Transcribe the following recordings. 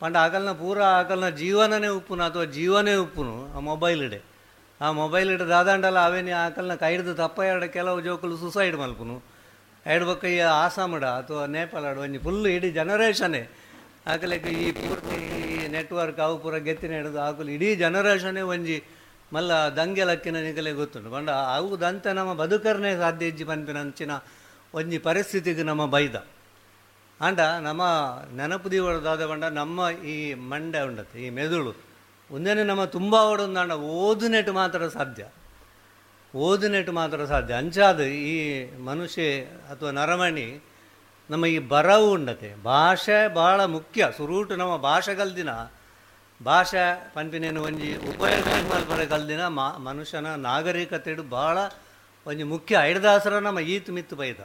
ಪಂಡ ಆಕಲ್ನ ಪೂರ ಆಕಲ್ನ ಜೀವನನೇ ಉಪ್ಪುನು ಅಥವಾ ಜೀವನೇ ಉಪ್ಪುನು ಆ ಮೊಬೈಲ್ ಇಡೆ. ಆ ಮೊಬೈಲ್ ಇಡ ದಾದಾಂಡಲ್ಲ ಅವೇನಿ ಆಕಲ್ನ ಕೈ ಹಿಡ್ದು ತಪ್ಪ ಎರಡು ಕೆಲವು ಜೋಕುಲು ಸುಸೈಡ್ ಮಲ್ಪುನು. ಎರಡು ಬೊಕ್ಕ ಈ ಆಸಾಮಡ ಅಥವಾ ನೇಪಾಳ ಒಂಜಿ ಫುಲ್ ಇಡೀ ಜನರೇಷನ್ನೇ ಆಕಲಿಕ್ಕೆ ಈ ಪೂರ್ತಿ ನೆಟ್ವರ್ಕ್ ಅವು ಪೂರ ಗೆತ್ತಿನ ಹಿಡಿದು ಆಕಲು ಇಡೀ ಜನರೇಷನ್ನೇ ಒಂಜಿ ಮಲ್ಲ ದಂಗೆಲಕ್ಕಿನ ನಿಗಲೇ ಗೊತ್ತುಂಟು. ಪಂಡ ಅವು ದಂತೆ ನಮ್ಮ ಬದುಕರ್ನೇ ಸಾಧ್ಯ ಇಜ್ಜಿ ಪನ್ಪಿನ ಅಂಚಿನ ಒಂಜಿ ಪರಿಸ್ಥಿತಿಗೆ ನಮ್ಮ ಬೈದ ಅಂಡ ನಮ್ಮ ನೆನಪು ದಿವಳದಾದ ಪಂಡ ನಮ್ಮ ಈ ಮಂಡೆ ಉಂಡತ್ತೆ ಈ ಮೆದುಳು ಒಂದೇನೆ ನಮ್ಮ ತುಂಬ ಓಡೊಂದಾಂಡ ಓದುನೆಟ್ಟು ಮಾತ್ರ ಸಾಧ್ಯ, ಓದುನೆಟ್ಟು ಮಾತ್ರ ಸಾಧ್ಯ. ಅಂಚಾದ ಈ ಮನುಷ್ಯ ಅಥವಾ ನರಮಣಿ ನಮ್ಮ ಈ ಬರವು ಉಂಡತೆ ಭಾಷೆ ಭಾಳ ಮುಖ್ಯ. ಸುರೂಟು ನಮ್ಮ ಭಾಷೆ ಕಲ್ದಿನ ಭಾಷೆ ಪನ್ಪಿನೇನು ಒಂಜಿ ಉಪಯೋಗ ಮಲ್ಪರೆ ಕಲ್ದಿನ ಮನುಷ್ಯನ ನಾಗರಿಕತೆಡು ಭಾಳ ಒಂಜಿ ಮುಖ್ಯ. ಐಡದಾಸರ ನಮ್ಮ ಈತ್ ಮಿತ್ತು ಬೈದ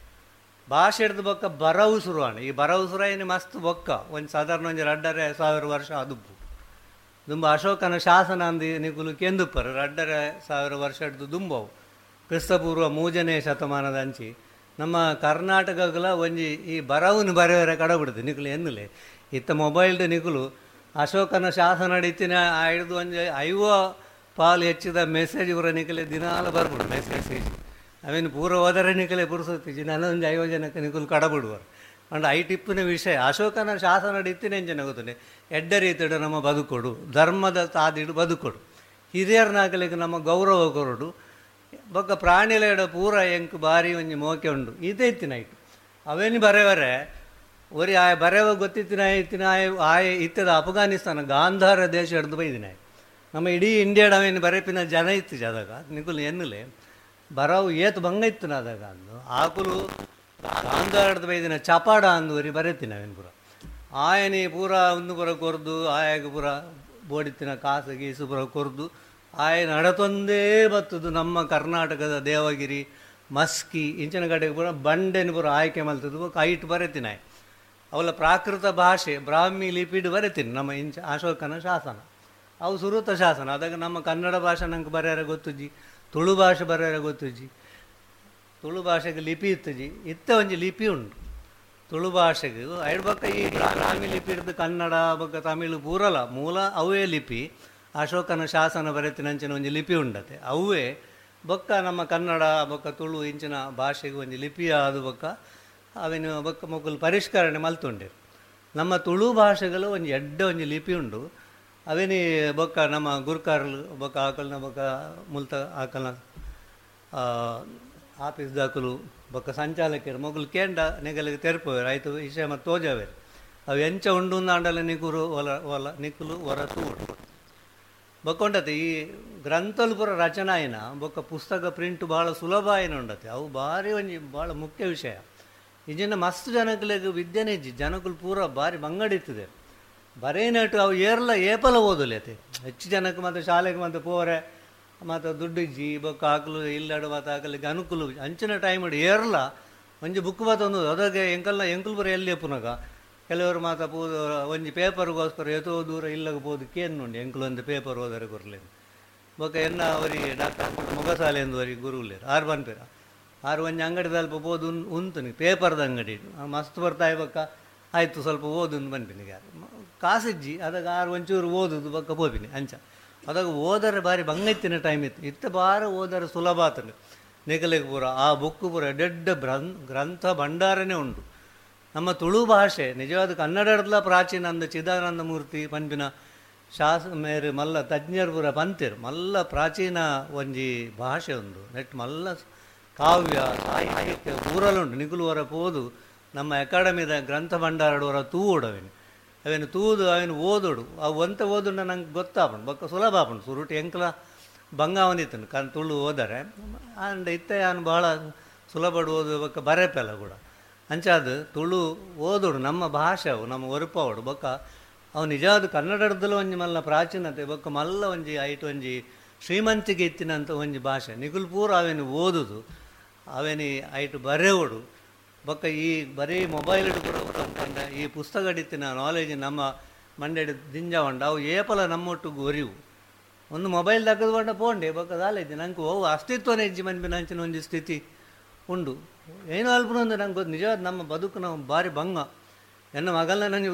ಭಾಷೆ ಹಿಡ್ದು ಬೊಕ್ಕ ಬರವು ಸುರುವಾಣ. ಈ ಬರವು ಸುರ ಏನು ಮಸ್ತ್ ಬೊಕ್ಕ ಒಂದು ಸಾಧಾರಣ ಒಂಜಿ 2,500 ವರ್ಷ ಅದುಪ್ಪು ದುಂಬ ಅಶೋಕನ ಶಾಸನ ಅಂದು ನಿಗುಲು ಕೆಂದುಪ್ಪರು 2,500 ವರ್ಷ ಹಿಡ್ದು ದುಂಬವು ಕ್ರಿಸ್ತಪೂರ್ವ 3ನೇ ಶತಮಾನದ ಅಂಚಿ ನಮ್ಮ ಕರ್ನಾಟಕಗಳ ಒಂಜಿ ಈ ಬರವನ್ನು ಬರೆಯವರೆ ಕಡಬಿಡುದು ನಿಗುಲು ಎನ್ನಲೆ ಇತ್ತ ಮೊಬೈಲ್ದು ನಿಗುಲು ಅಶೋಕನ ಶಾಸನ ಹಿಡಿತಿನ ಹಿಡಿದು ಒಂಜಿ 5 ಪಾಲು ಹೆಚ್ಚಿದ ಮೆಸೇಜ್ ಇವರ ನಿಕಲೆ ದಿನಾಲ ಬರ್ಬಿಡು ಮೆಸೇಜ್ ಅವೇನು ಪೂರ ಹೋದರೆ ನಿಕಲೆ ಪುರುಸೊತ್ತಿಜಿ ನನ್ನೊಂದು 5 ಜನಕ್ಕೆ ನಿಗುಲು ಕಡಬಿಡುವರು. ಅಂಡ್ ಐ ಟಿಪ್ಪಿನ ವಿಷಯ ಅಶೋಕನ ಶಾಸನ ಹಿಡಿತಿನ ಎಂಜನ ಗೊತ್ತನೆ ಎಡ್ಡ ರೀತಿಡು ನಮ್ಮ ಬದುಕೊಡು ಧರ್ಮದ ತಾದಿಡು ಬದುಕೊಡು ಹಿರಿಯರ್ನಾಗಲಿಕ್ಕೆ ನಮ್ಮ ಗೌರವ ಕೊರಡು ಬೊಕ್ಕ ಪ್ರಾಣಿಲೆಡ ಪೂರ ಎಂಕು ಬಾರಿ ಒಂಜಿ ಮೋಕೆ ಉಂಡು ಇದೇ ಇತ್ತಿನ ಐಟು ಅವೇನು ಬರೆಯವರೆ ಒರಿ ಆಯ ಬರೆವ ಗೊತ್ತಿತ್ತಿನ ಇತ್ತಿನ ಆಯ ಇತ್ತದ ಅಫ್ಘಾನಿಸ್ತಾನ ಗಾಂಧಾರ ದೇಶ ಹಿಡ್ದು ಬೈದಿನ ನಮ್ಮ ಇಡೀ ಇಂಡಿಯಾಡ ಅವೇನು ಬರೆಪಿನ ಜನ ಇತ್ತು ಜಾದಾಗ ನಿಗುಲು ಎನ್ನಲೆ ಬರವು ಏತು ಭಂಗ ಇತ್ತು ನಾದಾಗ ಅಂದು ಆಕುಲು ಗಾಂಧಾರ ಹಿಡ್ದು ಬೈದಿನ ಚಪಾಡ ಅಂದುವರಿ ಬರೆತಿನ ಅವೇನು ಪೂರ ಆಯನಿ ಪೂರ ಒಂದು ಪುರ ಕೊರ್ದು ಆಯಾಗ ಪೂರ ಬೋಡಿತ್ತಿನ ಕಾಸು ಗೀಸು ಪುರ ಕೊರ್ದು ಆಯ ನಡತೊಂದೇ ಬತ್ತದು ನಮ್ಮ ಕರ್ನಾಟಕದ ದೇವಗಿರಿ ಮಸ್ಕಿ ಇಂಚಿನ ಕಡೆಗೆ ಪೂರ ಬಂಡೆನ ಪೂರ ಆಯ್ಕೆ ಮಲ್ತದ್ದು ಕೈಟ್ ಬರೆತಿನ ಅವಳ ಪ್ರಾಕೃತ ಭಾಷೆ ಬ್ರಾಹ್ಮಿ ಲಿಪಿಡ್ ಬರೆತೀನಿ ನಮ್ಮ ಅಶೋಕನ ಶಾಸನ ಅವು ಸುರುತ ಶಾಸನ. ಅದಾಗ ನಮ್ಮ ಕನ್ನಡ ಭಾಷೆ ನಂಗೆ ಬರೆಯಾರ ಗೊತ್ತುಜಿ, ತುಳು ಭಾಷೆ ಬರೆಯಾರ ಗೊತ್ತುಜಿ. ತುಳು ಭಾಷೆಗೆ ಲಿಪಿ ಇತ್ತುಜಿ ಇತ್ತ ಒಂಜಿ ಲಿಪಿ ಉಂಟು ತುಳು ಭಾಷೆಗೆ ಐದು ಬೊಕ್ಕ ಈ ಬ್ರಾಹ್ಮಿ ಲಿಪಿ ಇರ್ದು ಕನ್ನಡ ಬೊಕ್ಕ ತಮಿಳು ಪೂರಲ್ಲ ಮೂಲ ಅವೇ ಲಿಪಿ. ಅಶೋಕನ ಶಾಸನ ಬರೆತಿನ ಅಂಚಿನ ಒಂಜಿ ಲಿಪಿ ಉಂಡತೆ ಅವೇ ಬೊಕ್ಕ ನಮ್ಮ ಕನ್ನಡ ಬೊಕ್ಕ ತುಳು ಇಂಚಿನ ಭಾಷೆಗೆ ಒಂಜಿ ಲಿಪಿ ಆದು ಬೊಕ್ಕ ಅವೇನು ಬೊಕ್ಕ ಮೊಕ್ಕಲು ಪರಿಷ್ಕರಣೆ ಮಲ್ತುಂಡಿರು. ನಮ್ಮ ತುಳು ಭಾಷೆಗಳು ಒಂಜಿ ಎಡ್ಡ ಒಂಜಿ ಲಿಪಿ ಉಂಡು ಅವೇನಿ ಬೊಕ್ಕ ನಮ್ಮ ಗುರ್ಕಾರ್ಲು ಬೊಕ್ಕ ಆಕಲ್ನ ಬೊಕ್ಕ ಮುಲ್ತ ಆಕಲ್ನ ಆಫೀಸ್ ದಾಖಲು ಬೊಕ್ಕ ಸಂಚಾಲಕರು ಮೊಗಲು ಕೇಂಡ ನೆಗಲಿಗೆ ತೆರಪುವೇರು ಆಯಿತು ವಿಷಯ ಮತ್ತು ತೋಜಾವೇರು ಅವು ಎಂಚ ಉಂಡು ಅಂಡಲ್ಲ ನಿಗುರು ಒಲ ನಿಕ್ಕುಲು ಹೊರತು ಬೊಕ್ಕೊಂಡತೆ ಈ ಗ್ರಂಥಲು ಪುರ ರಚನಾಯಿನ ಬೊಕ್ಕ ಪುಸ್ತಕ ಪ್ರಿಂಟ್ ಭಾಳ ಸುಲಭ ಏನು ಉಂಡತೆ ಅವು ಭಾರಿ ಒಂಜಿ ಭಾಳ ಮುಖ್ಯ ವಿಷಯ. ಈಜಿನ ಮಸ್ತ್ ಜನಗಳಿಗೆ ವಿದ್ಯೆನೇ ಇಜ್ಜಿ ಜನಗಳು ಪೂರ ಭಾರಿ ಬಂಗಡಿತ್ತದೆ ಬರೇನಟ್ಟು ಅವು ಏಪಲ ಓದಲೇತೆ ಹೆಚ್ಚು ಜನಕ್ಕೆ ಮತ್ತು ಶಾಲೆಗೆ ಮತ್ತು ಪೋರೆ ಮತ್ತು ದುಡ್ಡು ಇಜ್ಜಿ ಬೊಕ್ಕ ಹಾಕಲು ಇಲ್ಲಡು ಮತ್ತು ಹಾಕಲಿಕ್ಕೆ ಅನುಕೂಲ ಅಂಚಿನ ಟೈಮ್ ಇಡು ಏರ್ಲ ಒಂಜಿ ಬುಕ್ ಒಂದು ಅದಾಗೆ ಎಂಕಲ್ ಬರ ಎಲ್ಲಿ ಪುನಗ ಕೆಲವರು ಮಾತು ಪೋದು ಒಂಜಿ ಪೇಪರ್ಗೋಸ್ಕರ ಎತೋ ದೂರ ಇಲ್ಲಗ ಪೋದು ಕೇನುಂಡು ಎಂಕಲು ಒಂದು ಪೇಪರ್ ಓದರೆ ಕೊರ್ಲೇನು ಬೊಕ್ಕ ಎನ್ನ ಅವರಿಗೆ ಡಾಕ್ಟರ್ ಮೊಗಸಾಲೆ ಎಂದುವರಿಗೆ ಗುರುಲೇರು ಆರು ಬನ್ಪೇರ ಆರು ಒಂಜಿ ಅಂಗಡಿ ಸ್ವಲ್ಪ ಪೋದು ಉಂತು ಪೇಪರ್ದ ಅಂಗಡಿ ಮಸ್ತ್ ಬರ್ತಾಯಿ ಬೊಕ್ಕ ಆಯಿತು ಸ್ವಲ್ಪ ಓದು ಬನ್ಪಿನಿ ಯಾರು ಕಾಸಿಜ್ಜಿ ಅದಾಗ ಆರು ಒಂಚೂರು ಓದುದು ಬೊಕ್ಕ ಪೋಪಿನಿ ಅಂಚ ಅದಾಗ ಓದರೆ ಬಾರಿ ಬಂಗೈತಿನ ಟೈಮ್ ಇತ್ತು ಇತ್ತ ಬಾರ ಓದರೆ ಸುಲಭ ಆತನು ನಿಗಲಿಗೆ ಪೂರ ಆ ಬುಕ್ಕು ಪೂರ ದೊಡ್ಡ ಗ್ರಂಥ ಭಂಡಾರನೇ ಉಂಟು. ನಮ್ಮ ತುಳು ಭಾಷೆ ನಿಜವಾದ ಕನ್ನಡದ ಪ್ರಾಚೀನ ಅಂದ ಚಿದಾನಂದ ಮೂರ್ತಿ ಪಂಪಿನ ಮೇರೆ ಮಲ್ಲ ತಜ್ಞರು ಪೂರ ಪಂತಿರು ಮಲ್ಲ ಪ್ರಾಚೀನ ಒಂಜಿ ಭಾಷೆ ಒಂದು ನೆಟ್ ಮಲ್ಲ ಕಾವ್ಯ ಸಾಹಿತ್ಯ ಪೂರಲುಂಟು ನಿಗುಲು ಹೊರ ಪೋದು ನಮ್ಮ ಅಕಾಡೆಮಿದ ಗ್ರಂಥ ಭಂಡಾರಡವರ ತೂವೋಡವೇನು ಅವೇನು ತೂದು ಅವೇನು ಓದೋಡು ಅವು ಒಂತ ಓದುಂಡ ನಂಗೆ ಗೊತ್ತಾಪಣು ಬೊಕ್ಕ ಸುಲಭ ಆಪಣು ಸುರುಟು ಎಂಕಲ ಬಂಗ ಒಂದಿತ್ತನು ತುಳು ಓದರೆ ಅಂಡ್ ಇತ್ತೆ ಅವನು ಭಾಳ ಸುಲಭ ಓದು ಬೊಕ್ಕ ಬರೆಪೆಲ್ಲ ಕೂಡ ಅಂಚಾದ ತುಳು ಓದೋಡು ನಮ್ಮ ಭಾಷೆ ಅವು ನಮ್ಮ ಒರುಪವಡು ಬೊಕ್ಕ ಅವು ನಿಜವಾದ ಕನ್ನಡದಲ್ಲೂ ಒಂಜಿ ಮಲ್ಲ ಪ್ರಾಚೀನತೆ ಬೊಕ್ಕ ಮಲ್ಲ ಒಂಜಿ ಐಟು ಒಂಜಿ ಶ್ರೀಮಂತಿಗೆ ಇತ್ತಿನಂತ ಒಂಜಿ ಭಾಷೆ ನಿಗುಲು ಪೂರ ಅವೇನು ಓದುದು ಅವೇನು ಐಟು ಬರೆಯೋಡು ಬೊಕ್ಕ ಈ ಬರೀ ಮೊಬೈಲ್ ಹಿಡ್ಕೊಂಡು ಈ ಪುಸ್ತಕ ಹಿಡಿತಿನ ನಾಲೆಜ್ ನಮ್ಮ ಮಂಡ್ಯ ದಿಂಜ ಉಂಡ ಅವು ಏಪಲ ನಮ್ಮೊಟ್ಟಿಗೆ ಒರಿವು ಒಂದು ಮೊಬೈಲ್ ತಗದುಕೊಂಡ ಪೋಂಡೆ ಬೊಕ್ಕ ದಾಲೈತಿ ನಂಗೆ ಅಸ್ತಿತ್ವನೇ ಇಜ್ಜಿ ಮನ್ಪಿನ ಅಂಚಿನ ಒಂಜಿ ಸ್ಥಿತಿ ಉಂಡು ಏನು ಅಲ್ಪನೊಂದು ನಂಗೆ ಗೊತ್ತು ನಿಜವಾದ ನಮ್ಮ ಬದುಕು ನಾವು ಭಾರಿ ಭಂಗ ಎನ್ನ ಮಗಲನ್ನ ನನಗೆ